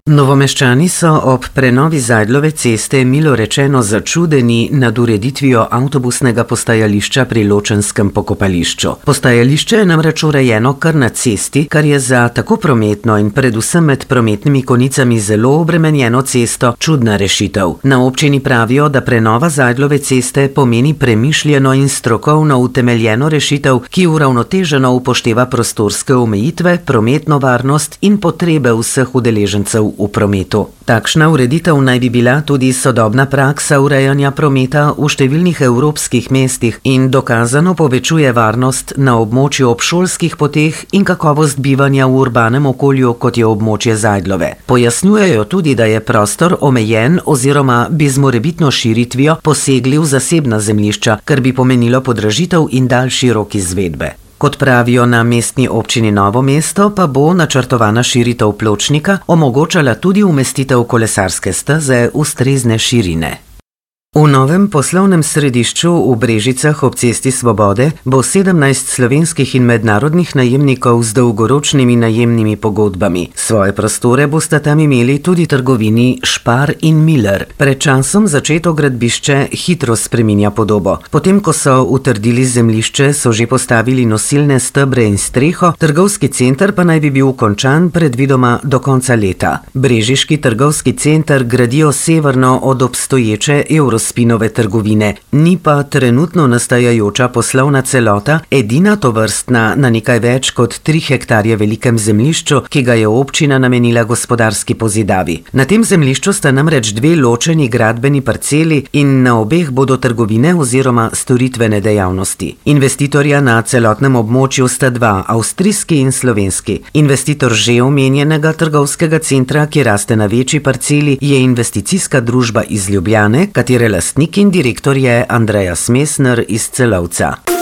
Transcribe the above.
Novomeščani so ob prenovi Zajdlove ceste milo rečeno začudeni nad ureditvijo avtobusnega postajališča pri Ločenskem pokopališču. Postajališče je namreč urejeno kar na cesti, kar je za tako prometno in predvsem med prometnimi konicami zelo obremenjeno cesto čudna rešitev. Na občini pravijo, da prenova Zajdlove ceste pomeni premišljeno in strokovno utemeljeno rešitev, ki uravnoteženo upošteva prostorske omejitve, prometno varnost in potrebe vseh udeležencev v prometu. Takšna ureditev naj bi bila tudi sodobna praksa urejanja prometa v številnih evropskih mestih in dokazano povečuje varnost na območju obšolskih poteh in kakovost bivanja v urbanem okolju, kot je območje Zajdlove. Pojasnjujejo tudi, da je prostor omejen oziroma bi z morebitno širitvijo posegli v zasebna zemljišča, kar bi pomenilo podražitev in daljši rok izvedbe. Kot pravijo na Mestni občini Novo mesto, pa bo načrtovana širitev pločnika omogočala tudi umestitev kolesarske steze ustrezne širine. V novem poslovnem središču v Brežicah ob Cesti Svobode bo 17 slovenskih in mednarodnih najemnikov z dolgoročnimi najemnimi pogodbami. Svoje prostore bosta tam imeli tudi trgovini Špar in Miller. Pred časom začeto gradbišče hitro spreminja podobo. Potem, ko so utrdili zemljišče, so že postavili nosilne stebre in streho, trgovski center pa naj bi bil končan predvidoma do konca leta. Brežiški trgovski center gradijo severno od obstoječe Eurospinove trgovine, ni pa trenutno nastajajoča poslovna celota edina tovrstna na nekaj več kot 3 hektarje velikem zemljišču, ki ga je občina namenila gospodarski pozidavi. Na tem zemljišču sta namreč 2 ločeni gradbeni parceli in na obeh bodo trgovine oziroma storitvene dejavnosti. Investitorja na celotnem območju sta 2, avstrijski in slovenski. Investitor že omenjenega trgovskega centra, ki raste na večji parceli, je investicijska družba iz Ljubljane, katere lastnik in direktor je Andreas Mesner iz Celovca.